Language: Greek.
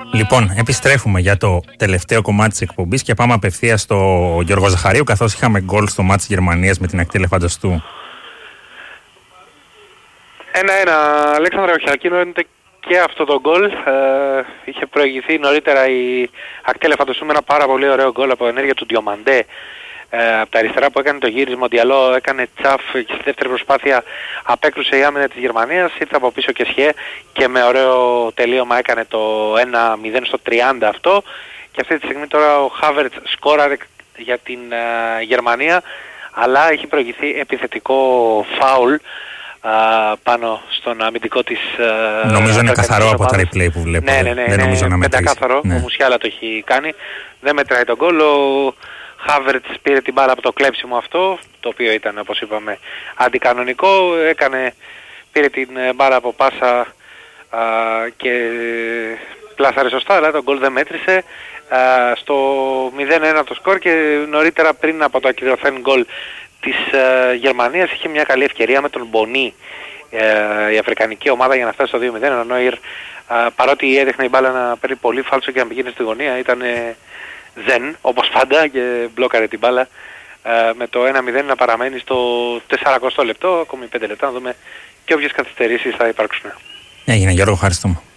Λοιπόν, επιστρέφουμε για το τελευταίο κομμάτι της εκπομπής και πάμε απευθείας στο Γιώργο Ζαχαρίου, καθώς είχαμε γκολ στο μάτς της Γερμανίας με την ακτή ελεφαντοστού. 1-1, Αλέξανδρα, όχι, ακίνονται και αυτό το γκολ. Είχε προηγηθεί νωρίτερα η ακτή ελεφαντοστού με ένα πάρα πολύ ωραίο γκολ από ενέργεια του Διομαντέ. Από τα αριστερά που έκανε το γύρισμα, ο Διαλό έκανε τσαφ και στη δεύτερη προσπάθεια απέκρουσε η άμυνα της Γερμανίας, ήρθε από πίσω και Σχέ και με ωραίο τελείωμα έκανε το 1-0 στο 30 αυτό, και αυτή τη στιγμή τώρα ο Χάβερτς σκόραρε για την Γερμανία, αλλά έχει προηγηθεί επιθετικό φάουλ πάνω στον αμυντικό της... Νομίζω είναι καθαρό από τα replay που βλέπω. Ναι, δεν νομίζω να μετρήσει. Πεντακάθαρο, ναι. Ο Μουσιάλα το έχει κάνει, δεν μετράει τον γκολ. Ο Χάβερτς πήρε την μπάλα από το κλέψιμο αυτό, το οποίο ήταν, όπως είπαμε, αντικανονικό. Πήρε την μπάλα από πάσα και πλάσαρε σωστά, αλλά τον γκολ δεν μέτρησε. Στο 0-1 το σκορ, και νωρίτερα πριν από το ακυρωθέν γκολ της Γερμανίας είχε μια καλή ευκαιρία με τον Μπονί η αφρικανική ομάδα για να φτάσει στο 2-0. Ο Νόιερ, παρότι έδειχνε η μπάλα να παίρνει πολύ φάλσο και να πηγαίνει στη γωνία, ήταν ζεν όπως πάντα και μπλόκαρε την μπάλα, με το 1-0 να παραμένει στο 40 λεπτό, ακόμη 5 λεπτά, να δούμε και όποιες καθυστερήσεις θα υπάρξουν. Έγινε, Γιώργο, ευχαριστούμε.